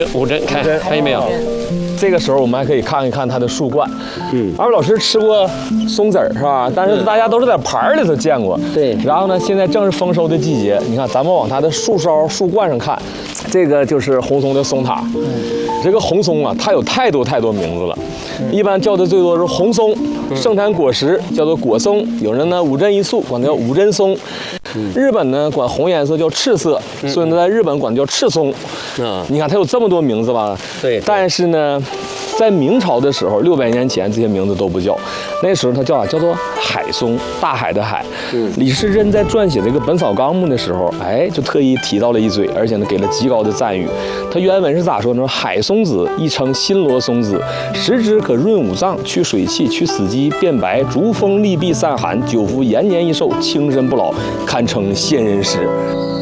五针，看见没有？这个时候我们还可以看一看它的树冠。二位老师吃过松子儿是吧？但是大家都是在盘里头见过。 对。 然后呢，现在正是丰收的季节，你看咱们往它的树梢、树冠上看，这个就是红松的松塔。这个红松啊，它有太多名字了，一般叫的最多是红松，盛产果实叫做果松，有人呢五针一簇管它叫五针松。日本呢管红颜色叫赤色，所以呢在日本管它叫赤松。你看它有这么多名字吧？ 对。 但是呢，在明朝的时候，600年前这些名字都不叫，那时候它叫啥？叫做海松，大海的海。李时珍在撰写这个《本草纲目》的时候，就特意提到了一嘴，而且呢给了极高的赞誉。他原文是咋说呢？海松子亦称新罗松子，食之可润五脏，去水气，去死肌，变白，逐风利痹散寒，久服延年益寿，轻身不老，堪称仙人食。